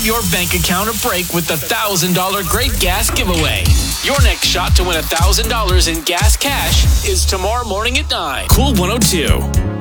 give your bank account a break with the $1,000 Great Gas Giveaway. Your next shot to win $1,000 in gas cash is tomorrow morning at 9. Cool 102.